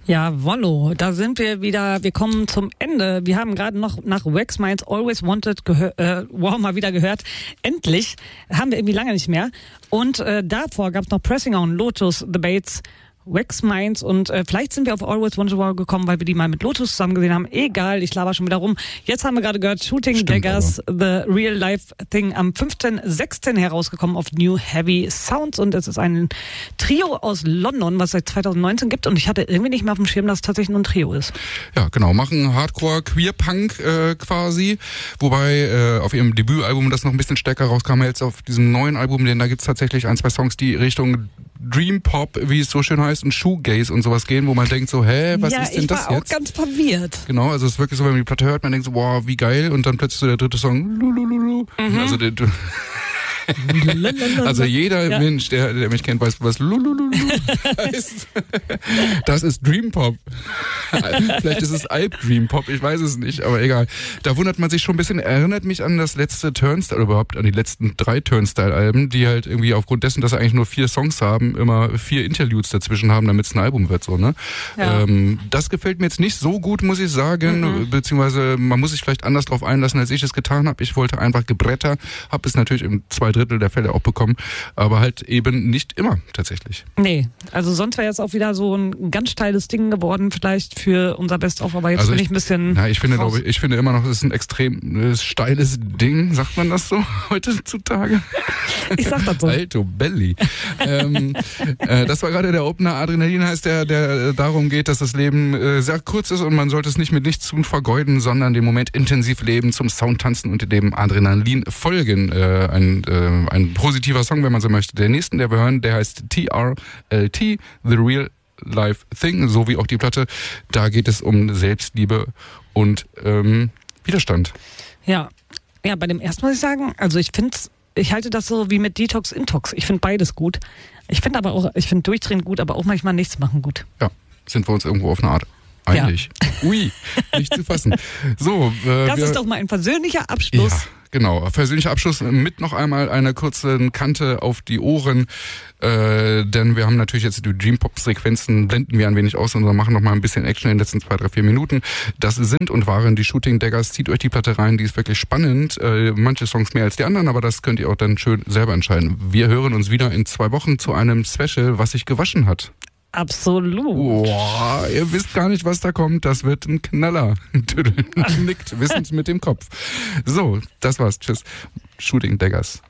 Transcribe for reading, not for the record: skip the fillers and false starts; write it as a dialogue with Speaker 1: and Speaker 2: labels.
Speaker 1: Ja, Wollo, da sind wir wieder, wir kommen zum Ende. Wir haben gerade noch nach Wax Minds Always Wanted mal wieder gehört. Endlich, haben wir irgendwie lange nicht mehr. Und davor gab es noch Pressing On, Lotus, The Bates, Wax Minds und vielleicht sind wir auf Always Wanted gekommen, weil wir die mal mit Lotus zusammen gesehen haben. Egal, ich laber schon wieder rum. Jetzt haben wir gerade gehört, Shooting Daggers, The Real Life Thing, am 15.06. herausgekommen auf New Heavy Sounds und es ist ein Trio aus London, was es seit 2019 gibt und ich hatte irgendwie nicht mehr auf dem Schirm, dass es tatsächlich nur ein Trio ist.
Speaker 2: Ja, genau, machen Hardcore Queer Punk quasi, wobei auf ihrem Debütalbum das noch ein bisschen stärker rauskam als auf diesem neuen Album, denn da gibt's tatsächlich ein, zwei Songs, die Richtung Dream Pop, wie es so schön heißt, und Shoegaze und sowas gehen, wo man denkt so, was ist denn das jetzt? Ja, ich war
Speaker 1: auch ganz verwirrt.
Speaker 2: Genau, also es ist wirklich so, wenn man die Platte hört, man denkt so, wow, wie geil, und dann plötzlich so der dritte Song, lulululu. Also also jeder Mensch, der mich kennt, weiß, was lulululu heißt. Das ist Dream Pop. Vielleicht ist es Alp Dream Pop, ich weiß es nicht, aber egal. Da wundert man sich schon ein bisschen, erinnert mich an das letzte Turnstile, überhaupt an die letzten 3 Turnstile-Alben, die halt irgendwie aufgrund dessen, dass sie eigentlich nur 4 Songs haben, immer 4 Interludes dazwischen haben, damit es ein Album wird, so, ne? Ja. Das gefällt mir jetzt nicht so gut, muss ich sagen, beziehungsweise man muss sich vielleicht anders drauf einlassen, als ich es getan habe. Ich wollte einfach Gebretter, habe es natürlich im 2/3 der Fälle auch bekommen, aber halt eben nicht immer tatsächlich.
Speaker 1: Nee, also sonst wäre jetzt auch wieder so ein ganz steiles Ding geworden, vielleicht für unser Best-of, aber jetzt bin ich ein bisschen.
Speaker 2: Ja, ich finde immer noch, es ist ein extrem steiles Ding, sagt man das so heutzutage?
Speaker 1: Ich sag das so.
Speaker 2: Alto Belli. Das war gerade der Opener. Adrenalin heißt der darum geht, dass das Leben sehr kurz ist und man sollte es nicht mit nichts tun vergeuden, sondern den Moment intensiv leben, zum Sound tanzen und dem Adrenalin folgen. Ein positiver Song, wenn man so möchte. Der nächsten, der wir hören, der heißt TRLT, The Real Life Thing, so wie auch die Platte. Da geht es um Selbstliebe und Widerstand.
Speaker 1: Ja, bei dem ersten muss ich sagen, also ich halte das so wie mit Detox, Intox. Ich finde beides gut. Ich finde Durchdrehen gut, aber auch manchmal nichts machen gut.
Speaker 2: Ja, sind wir uns irgendwo auf eine Art einig. Ja. Ui, nicht zu fassen. So,
Speaker 1: das ist doch mal ein persönlicher Abschluss.
Speaker 2: Ja. Genau, persönlicher Abschluss mit noch einmal einer kurzen Kante auf die Ohren, denn wir haben natürlich jetzt die Dream Pop Sequenzen, blenden wir ein wenig aus und machen noch mal ein bisschen Action in den letzten 2, 3, 4 Minuten. Das sind und waren die Shooting Daggers. Zieht euch die Platte rein, die ist wirklich spannend. Manche Songs mehr als die anderen, aber das könnt ihr auch dann schön selber entscheiden. Wir hören uns wieder in 2 Wochen zu einem Special, was sich gewaschen hat.
Speaker 1: Absolut.
Speaker 2: Boah, ihr wisst gar nicht, was da kommt. Das wird ein Knaller. Nickt wissend mit dem Kopf. So, das war's. Tschüss. Shooting Daggers.